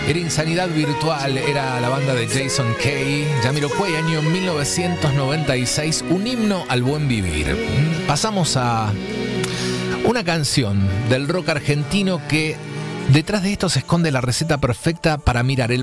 Era Insanidad Virtual, era la banda de Jason Kay, Jamiroquai, año 1996, un himno al buen vivir. Pasamos a una canción del rock argentino que detrás de esto se esconde la receta perfecta para mirar el